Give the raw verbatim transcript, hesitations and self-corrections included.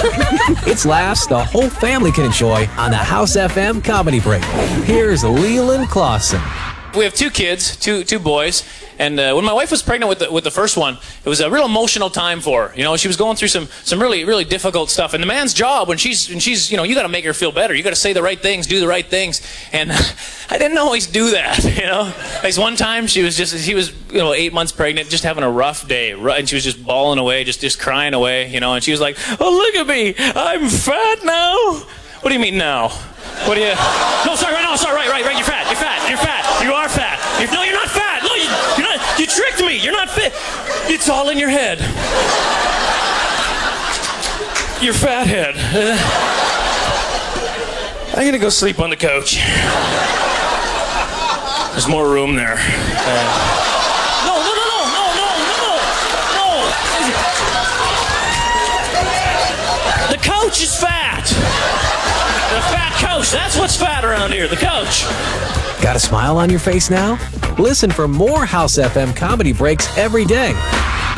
It's laughs the whole family can enjoy on the House F M Comedy Break. Here's Leland Clausen. We have two kids, two two boys, and uh, when my wife was pregnant with the, with the first one, it was a real emotional time for her. You know, she was going through some some really really difficult stuff. And the man's job when she's when she's you know you got to make her feel better. You got to say the right things, do the right things. And I didn't always do that. You know, like one time she was just she was you know eight months pregnant, just having a rough day, and she was just bawling away, just just crying away. You know, and she was like, "Oh, look at me, I'm fat now." What do you mean now? What do you? No, sorry, right, no, sorry, right, right, right. You're fat. You're fat. You're fat. You are fat. You're, no, you're not fat. No, you, you're not. You tricked me. You're not fit. It's all in your head. You're fat head. Uh, I'm gonna go sleep on the couch. There's more room there. Uh, no, no, no, no, no, no, no. The couch is fat. The fat coach. That's what's fat around here. The coach. Got a smile on your face now? Listen for more House F M Comedy Breaks every day.